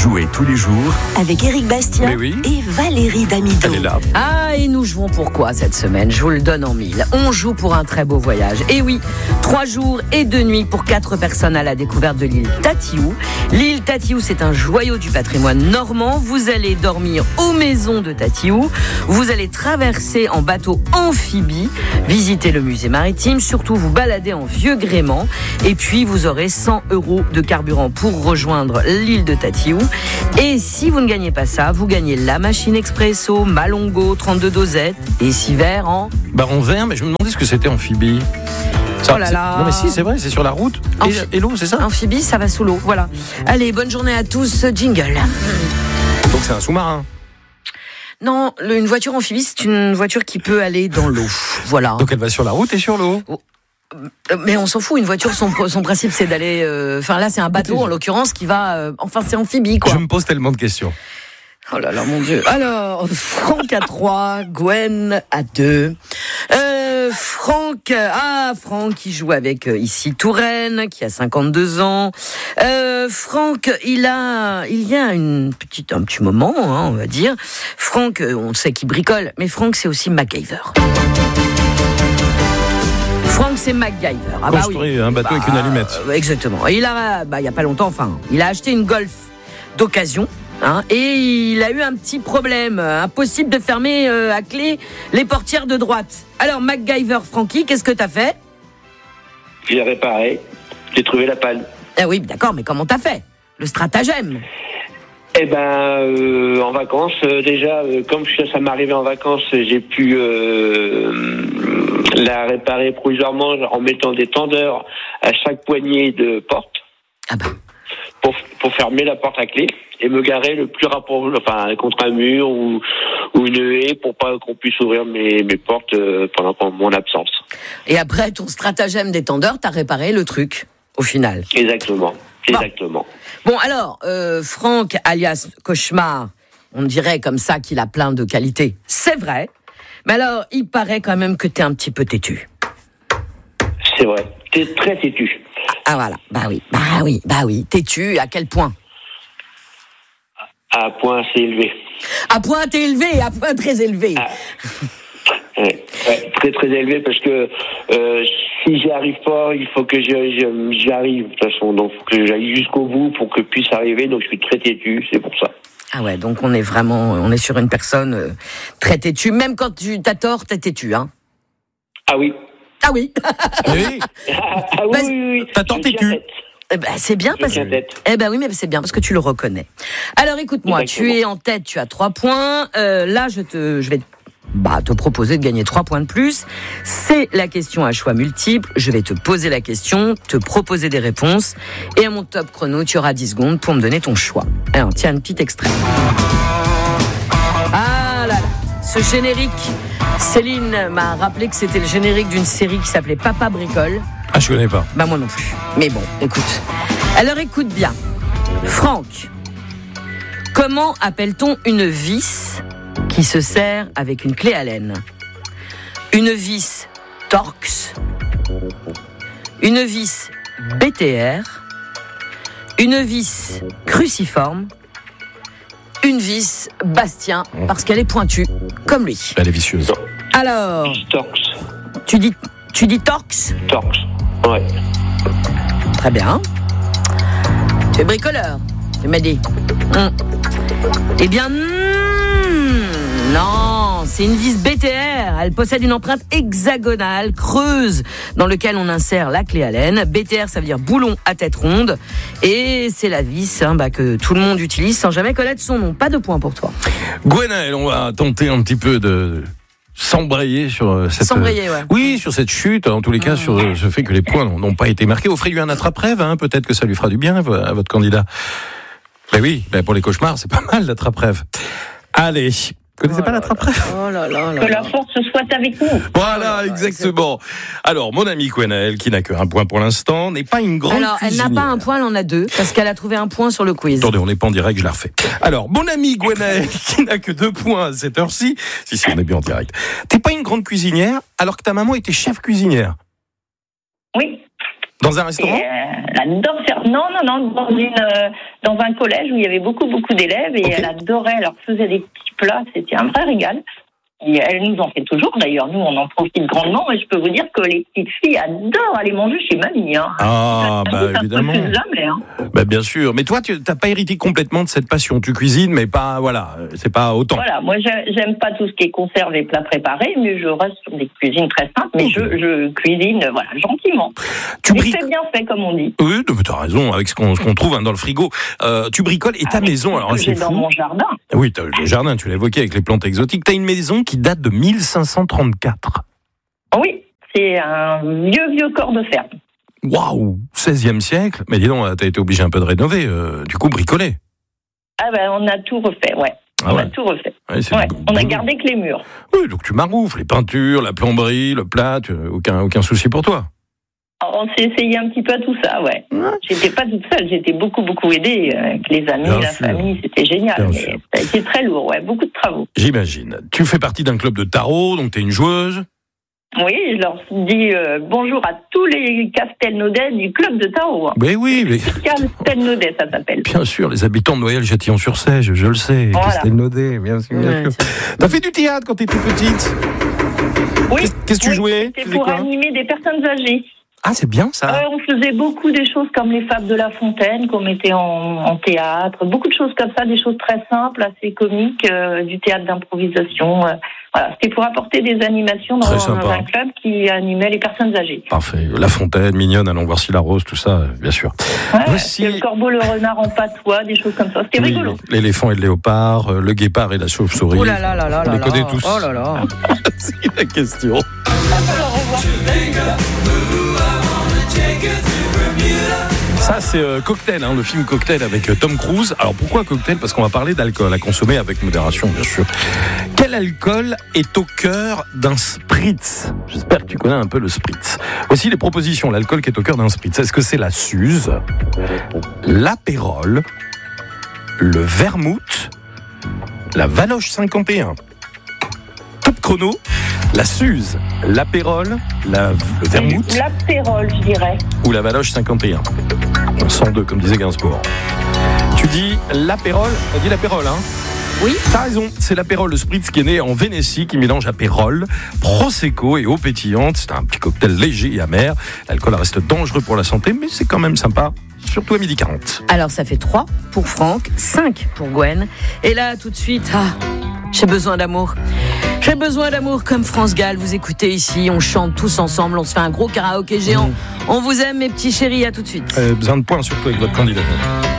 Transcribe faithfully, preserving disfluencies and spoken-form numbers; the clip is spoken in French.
Jouez tous les jours avec Éric Bastien oui. et Valérie Damido. Elle est là. Ah, et nous jouons pour quoi cette semaine? Je vous le donne en mille. On joue pour un très beau voyage. Et oui, trois jours et deux nuits pour quatre personnes à la découverte de l'île Tatiou. L'île Tatiou, c'est un joyau du patrimoine normand. Vous allez dormir aux maisons de Tatiou. Vous allez traverser en bateau amphibie, visiter le musée maritime, surtout vous balader en vieux gréement. Et puis, vous aurez cent euros de carburant pour rejoindre l'île de Tatiou. Et si vous ne gagnez pas ça, vous gagnez la machine expresso, Malongo, trente-deux dosettes et six verres en... Bah en verre, mais je me demandais ce que c'était amphibie. Ça, Oh là là. Non mais si, c'est vrai, c'est sur la route. Amphi- Et, et l'eau, c'est ça? Amphibie, ça va sous l'eau, voilà. Allez, bonne journée à tous, jingle. Donc c'est un sous-marin. Non, le- une voiture amphibie, c'est une voiture qui peut aller dans l'eau, voilà. Donc elle va sur la route et sur l'eau. Euh, Mais on s'en fout, une voiture, son, son principe c'est d'aller... Enfin là, c'est un bateau, en l'occurrence, qui va... euh, enfin, c'est amphibie, quoi. Je me pose tellement de questions. Oh là là, mon Dieu. Alors, Franck à trois, Gwen à deux. Euh, Franck, ah, Franck qui joue avec euh, ici Touraine, qui a cinquante-deux ans. Euh, Franck, il a, il y a une petite, un petit moment, hein, on va dire. Franck, euh, on sait qu'il bricole, mais Franck, c'est aussi MacGyver. Franck, c'est MacGyver. Ah bah Construire oui. un bateau avec une allumette. Euh, exactement. Il a, bah, il y a pas longtemps, enfin, il a acheté une Golf d'occasion. Hein, et il a eu un petit problème, impossible de fermer euh, à clé les portières de droite. Alors MacGyver, Francky, qu'est-ce que t'as fait? J'ai réparé, j'ai trouvé la panne. Ah oui, d'accord, mais comment t'as fait? Le stratagème. Eh ben, euh, en vacances, euh, déjà, euh, comme ça, ça m'arrivait en vacances, j'ai pu euh, la réparer provisoirement en mettant des tendeurs à chaque poignée de porte. Ah bah. Pour, pour fermer la porte à clé et me garer le plus rapport, enfin contre un mur ou, ou une haie pour pas qu'on puisse ouvrir mes, mes portes euh, pendant, pendant mon absence. Et après ton stratagème des tendeurs, t'as réparé le truc, au final. Exactement, exactement. Bon, alors, euh, Franck, alias Cauchemar, on dirait comme ça qu'il a plein de qualités. C'est vrai, mais alors, il paraît quand même que t'es un petit peu têtu. C'est vrai, t'es très têtu. Ah voilà, bah oui, bah oui, bah oui, têtu, à quel point? À point assez élevé. À point élevé, à point très élevé. Ah. Ouais, ouais, très très élevé parce que euh, si j'y arrive pas, il faut que je, je, j'y arrive de toute façon. Donc il faut que j'aille jusqu'au bout pour que puisse arriver. Donc je suis très têtu, c'est pour ça. Ah ouais, donc on est vraiment, on est sur une personne euh, très têtue. Même quand tu t'as tort, t'es têtu, hein? Ah oui. Ah oui. Oui. Ah, ah oui, Bah, oui, oui. t'as tant Je tiens têtu. tête. Eh ben, c'est bien Je parce tiens que. tête. Eh ben oui, mais c'est bien parce que tu le reconnais. Alors écoute-moi, Exactement. tu es en tête, tu as trois points. Euh, là, je te, je vais bah, te proposer de gagner trois points de plus. C'est la question à choix multiples. Je vais te poser la question, te proposer des réponses. Et à mon top chrono, tu auras dix secondes pour me donner ton choix. Alors, tiens, un petit extrait. Ah là là, ce générique, Céline m'a rappelé que c'était le générique d'une série qui s'appelait Papa Bricole. Ah, je connais pas. Bah moi non plus. Mais bon, écoute. Alors écoute bien. Franck, comment appelle-t-on une vis qui se sert avec une clé Allen? Une vis Torx, une vis B T R, une vis cruciforme, une vis Bastien, parce qu'elle est pointue, comme lui. Elle est vicieuse. Alors, Torx. tu dis, tu dis Torx? Torx. Ouais. Très bien. Tu es bricoleur, tu m'as dit. Hum. Eh bien, hmm, non, c'est une vis B T R. Elle possède une empreinte hexagonale, creuse, dans laquelle on insère la clé Allen. B T R, ça veut dire boulon à tête ronde. Et c'est la vis hein, bah, que tout le monde utilise sans jamais connaître son nom. Pas de point pour toi. Gwenaël, on va tenter un petit peu de s'embrayer sur cette... S'embrayer, ouais. Oui, sur cette chute, en tous les cas, sur ce fait que les points n'ont, n'ont pas été marqués. Offrez-lui un attrape-rêve, hein, peut-être que ça lui fera du bien à votre candidat. Ben oui, ben pour les cauchemars, c'est pas mal l'attrape-rêve. Allez, vous connaissez Oh pas là l'attrape-rêve? Oh là là là. Que la force soit avec nous. Voilà, exactement. Alors, mon amie Gwenaël, qui n'a qu'un point pour l'instant, n'est pas une grande Alors, elle n'a cuisinière. pas un point, elle en a deux, parce qu'elle a trouvé un point sur le quiz. Attendez, on n'est pas en direct, je la refais. Alors, mon amie Gwenaël, qui n'a que deux points à cette heure-ci, si, si, on est bien en direct. T'es pas une grande cuisinière, alors que ta maman était chef cuisinière. Oui. Dans un restaurant? Et, euh, elle adore faire. Non, non, non, dans une, euh, dans un collège où il y avait beaucoup, beaucoup d'élèves et okay. Elle adorait. Elle leur faisait des petits plats. C'était un vrai régal. Et elle nous en fait toujours, d'ailleurs, nous on en profite grandement et je peux vous dire que les petites filles adorent aller manger chez mamie. Hein. Ah, bah évidemment. Jamais, hein. Bah bien sûr, mais toi tu n'as pas hérité complètement de cette passion, tu cuisines mais pas, voilà, c'est pas autant. Voilà, moi j'aime pas tout ce qui est conserve et plats préparés, mais je reste sur des cuisines très simples, mais okay. je, je cuisine voilà, gentiment. Tu mais bric... c'est bien fait comme on dit. Oui, mais t'as raison, avec ce qu'on, ce qu'on trouve hein, dans le frigo. Euh, tu bricoles et ta ah, maison, alors c'est j'ai fou. Dans mon jardin. Oui, t'as le jardin, tu l'as évoqué avec les plantes exotiques, t'as une maison qui date de mille cinq cent trente-quatre. Oui, c'est un vieux, vieux corps de ferme. Waouh, seizième siècle. Mais dis donc, t'as été obligé un peu de rénover, euh, du coup, bricoler. Ah ben, on a tout refait, ouais. Ah on ouais. a tout refait. Ouais, ouais. On a gardé que les murs. Oui, donc tu maroufles, les peintures, la plomberie, le plat, tu... aucun, aucun souci pour toi. On s'est essayé un petit peu à tout ça, ouais. ouais. J'étais pas toute seule, j'étais beaucoup, beaucoup aidée avec les amis, Bien la sûr. famille, c'était génial. Bien mais sûr. Ça a été très lourd, ouais, beaucoup de travaux. J'imagine. Tu fais partie d'un club de tarot, donc t'es une joueuse. Oui, je leur dis euh, bonjour à tous les Castelnaudais du club de tarot. Hein. Mais oui, mais... Castelnaudais, ça s'appelle. Bien sûr, les habitants de Noyelles-Châtillon-sur-Seiche, je le sais. Voilà. Castelnaudais, bien sûr. Bien ouais, sûr. T'as fait du théâtre quand t'étais petite? Oui. Qu'est-ce, qu'est-ce que tu oui, jouais? C'était pour quoi? Animer des personnes âgées. Ah, c'est bien ça. Euh, on faisait beaucoup des choses comme les Fables de La Fontaine qu'on mettait en, en théâtre, beaucoup de choses comme ça, des choses très simples, assez comiques, euh, du théâtre d'improvisation. Euh, voilà, c'était pour apporter des animations dans, dans un club qui animait les personnes âgées. Parfait. La Fontaine, mignonne, allons voir si la rose, tout ça, bien sûr. Ouais, Voici... Le corbeau, le renard en patois, des choses comme ça. C'était oui, rigolo. L'éléphant et le léopard, le guépard et la chauve-souris. Oh là là là là on là les là connaît là. tous. Oh là là. C'est la question. Ça, c'est euh, Cocktail, hein, le film Cocktail avec euh, Tom Cruise. Alors, pourquoi Cocktail? Parce qu'on va parler d'alcool à consommer avec modération, bien sûr. Quel alcool est au cœur d'un spritz? J'espère que tu connais un peu le spritz. Voici les propositions. L'alcool qui est au cœur d'un spritz. Est-ce que c'est la Suze, l'apérole, le vermouth, la Valoche cinquante et un? Top chrono. La Suze, l'apérole, la, le vermouth. L'apérole, je dirais. Ou la Valoche cinquante et un. cent deux, comme disait Gainsbourg. Tu dis l'apérole, on dit l'apérole, hein? Oui. T'as raison, c'est l'apérole, le spritz qui est né en Vénétie, qui mélange apérole, prosecco et eau pétillante. C'est un petit cocktail léger et amer. L'alcool reste dangereux pour la santé, mais c'est quand même sympa. Surtout à midi quarante. Alors ça fait trois pour Franck, cinq pour Gwen. Et là, tout de suite, ah, j'ai besoin d'amour. J'ai besoin d'amour comme France Gall. Vous écoutez ici, on chante tous ensemble, on se fait un gros karaoké géant. Mmh. On vous aime mes petits chéris, à tout de suite. Euh, besoin de points surtout avec votre candidat.